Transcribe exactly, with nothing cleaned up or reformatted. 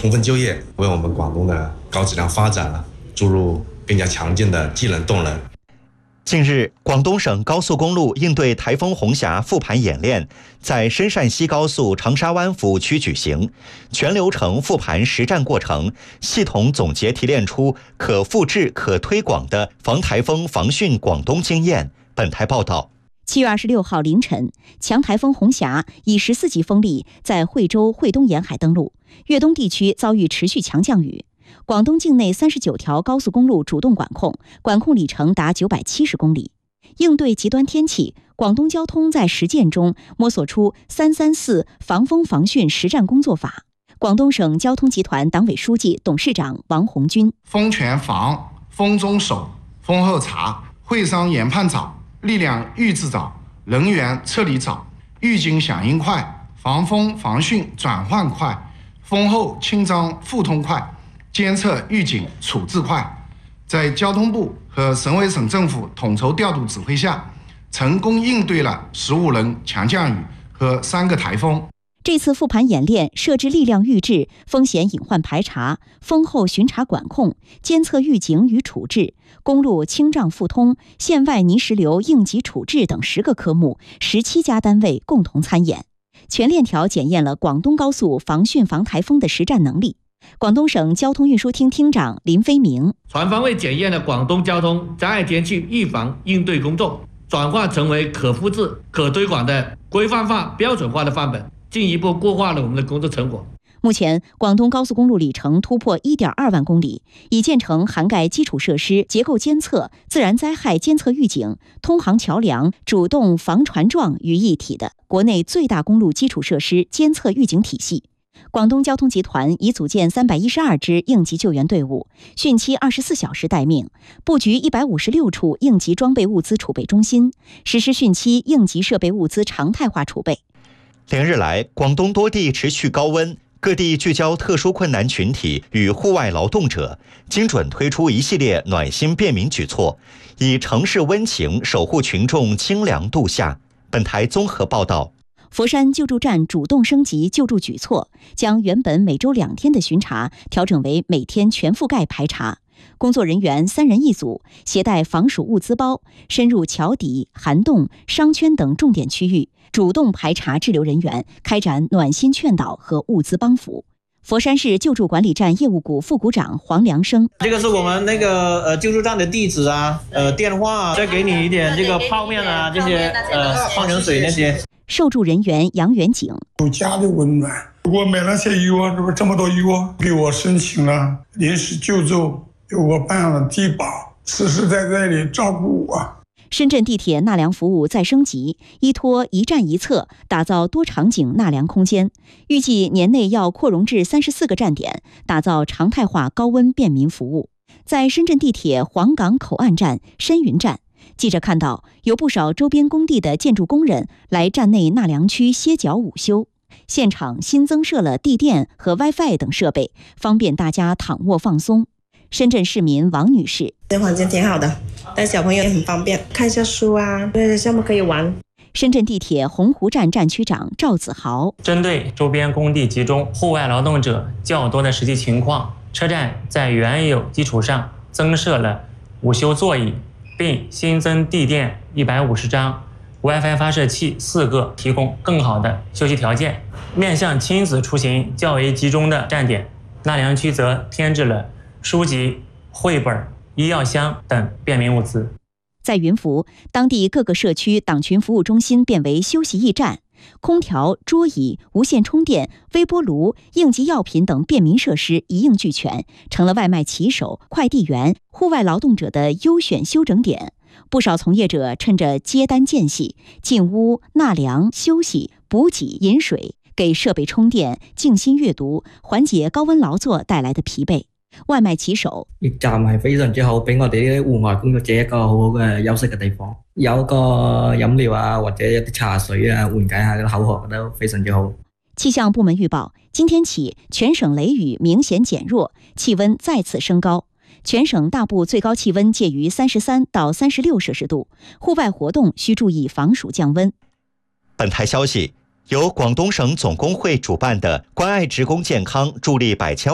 充分就业，为我们广东的高质量发展注入更加强劲的技能动能。 近日，广东省高速公路应对台风红霞复盘演练在深汕西高速长沙湾服务区举行，全流程复盘实战过程，系统总结提炼出可复制、可推广的防台风防汛广东经验。本台报道。 七月二十六号凌晨，强台风红霞以十四级风力在惠州惠东沿海登陆，粤东地区遭遇持续强降雨。广东境内三十九条高速公路主动管控，管控里程达九百七十公里。应对极端天气，广东交通在实践中摸索出三三四防风防汛实战工作法。广东省交通集团党委书记、董事长王红军： 风前防，风中守，风后查，会商研判早，力量预制早，人员撤离早，预警响应快，防风防汛转换快，风后清障互通快，监测预警处置快。在交通部和省委省政府统筹调度指挥下，成功应对了十五轮强降雨和三个台风。 这次复盘演练设置力量预制、风险隐患排查、风后巡查管控、监测预警与处置、公路清障互通、线外泥石流应急处置等十个科目，十七家单位共同参演，全链条检验了广东高速防汛防台风的实战能力。广东省交通运输厅厅长林飞明： 全方位检验了广东交通灾害天气预防应对工作，转化成为可复制、可推广的规范化、标准化的范本，进一步固化了我们的工作成果。 目前，广东高速公路里程突破 一点二万公里，已建成涵盖基础设施、结构监测、自然灾害监测预警、通航桥梁、主动防船撞于一体的国内最大公路基础设施监测预警体系。广东交通集团已组建三百一十二支应急救援队伍，汛期二十四小时待命，布局一百五十六处应急装备物资储备中心，实施汛期应急设备物资常态化储备。 连日来，广东多地持续高温，各地聚焦特殊困难群体与户外劳动者，精准推出一系列暖心便民举措，以城市温情守护群众清凉度夏。本台综合报道。 佛山救助站主动升级救助举措，将原本每周两天的巡查调整为每天全覆盖排查。工作人员三人一组，携带防暑物资包，深入桥底、涵洞、商圈等重点区域，主动排查滞留人员，开展暖心劝导和物资帮扶。佛山市救助管理站业务股副股长黄良生： 这个是我们那个呃救助站的地址啊，呃电话啊，再给你一点这个泡面啊，这些呃矿泉水那些。 受助人员杨元景： 有家的温暖。我买了些药，这不这么多药，给我申请了临时救助，给我办了低保，实实在在的照顾我。 深圳地铁纳凉服务再升级，依托一站一侧，打造多场景纳凉空间。预计年内要扩容至三十四个站点，打造常态化高温便民服务。在深圳地铁黄岗口岸站、深云站，记者看到有不少周边工地的建筑工人来站内纳凉区歇脚午休。现场新增设了地电和 WiFi 等设备，方便大家躺卧放松。深圳市民王女士： 这环境挺好的，带小朋友也很方便，看一下书啊，对着项目可以玩。 深圳地铁洪湖站站区长赵子豪： 针对周边工地集中、户外劳动者较多的实际情况，车站在原有基础上增设了午休座椅，并新增地电一百五十张、WiFi 发射器四个，提供更好的休息条件。面向亲子出行较为集中的站点，纳凉区则添置了书籍、绘本、医药箱等便民物资。 在云浮，当地各个社区党群服务中心变为休息驿站，空调、桌椅、无线充电、微波炉、应急药品等便民设施一应俱全，成了外卖骑手、快递员、户外劳动者的优选休整点。不少从业者趁着接单间隙，进屋纳凉、休息、补给、饮水，给设备充電、靜心閱讀，緩解高溫勞作帶來的疲憊。外賣騎手： 驛站係非常之好，俾我哋啲戶外工作者一個好好嘅休息嘅地方，有個飲料啊或者一啲茶水啊，緩解下口渴都非常之好。 氣象部門預報，今天起全省雷雨明顯減弱，氣溫再次升高。全省大部最高氣溫介於三十三到三十六攝氏度，戶外活動需注意防暑降溫。 本台消息，由廣東省總工會主辦的關愛職工健康助力百千